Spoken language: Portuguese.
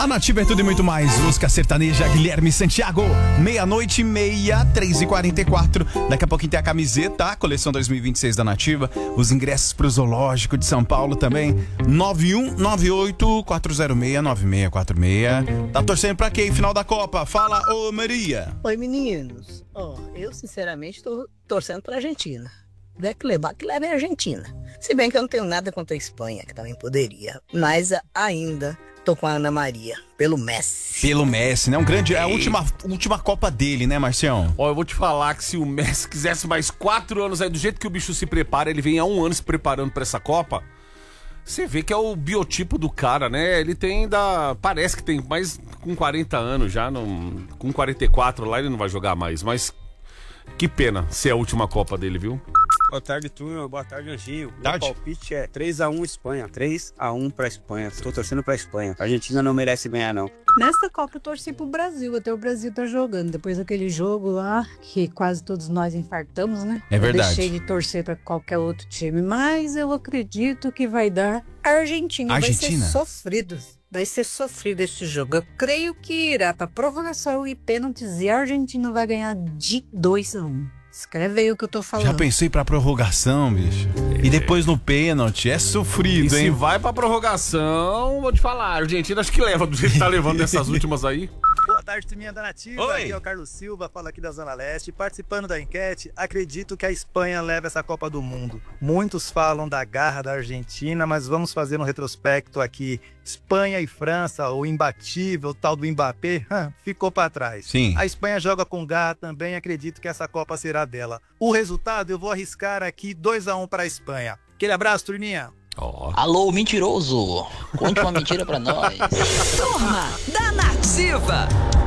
A Nativa é tudo e muito mais. Música sertaneja, Guilherme Santiago. 00:06, 3h44. Daqui a pouquinho tem a camiseta, a coleção 2026 da Nativa. Os ingressos pro Zoológico de São Paulo também. 9198-406-9646. Tá torcendo pra quem? Final da Copa. Fala, ô Maria. Oi, meninos. Eu sinceramente tô torcendo pra Argentina. Que levar, que leve a Argentina. Se bem que eu não tenho nada contra a Espanha, que também poderia. Mas ainda tô com a Ana Maria, pelo Messi. Pelo Messi, né? É a última Copa dele, né, Marcião? Eu vou te falar que se o Messi quisesse mais 4 anos aí, do jeito que o bicho se prepara, ele vem há 1 ano se preparando pra essa Copa. Você vê que é o biotipo do cara, né? Ele parece que tem mais com 40 anos já, com 44 lá ele não vai jogar mais, mas que pena ser a última Copa dele, viu? Boa tarde, turma. Boa tarde, Anginho. Meu palpite é 3-1 Espanha. 3-1 pra Espanha. Tô torcendo pra Espanha. A Argentina não merece ganhar, não. Nesta Copa eu torci pro Brasil, até o Brasil tá jogando. Depois daquele jogo lá, que quase todos nós infartamos, né? É verdade. Eu deixei de torcer pra qualquer outro time, mas eu acredito que vai dar Argentina. Vai ser sofrido. Vai ser sofrido esse jogo. Eu creio que irá pra prorrogação e pênaltis e a Argentina vai ganhar de 2-1. Escreve aí o que eu tô falando. Já pensei pra prorrogação, bicho. E depois no pênalti. É sofrido, hein? Se vai pra prorrogação, vou te falar. A Argentina acho que leva, do jeito que tá levando nessas últimas aí. Boa tarde, turminha da Nativa. Oi. Aqui é o Carlos Silva, falo aqui da Zona Leste. Participando da enquete, acredito que a Espanha leva essa Copa do Mundo. Muitos falam da garra da Argentina, mas vamos fazer um retrospecto aqui. Espanha e França, o imbatível, o tal do Mbappé, ficou para trás. Sim. A Espanha joga com garra também, acredito que essa Copa será dela. O resultado, eu vou arriscar aqui 2-1 para a Espanha. Aquele abraço, turminha. Alô, mentiroso! Conte uma mentira pra nós. Turma da Nativa.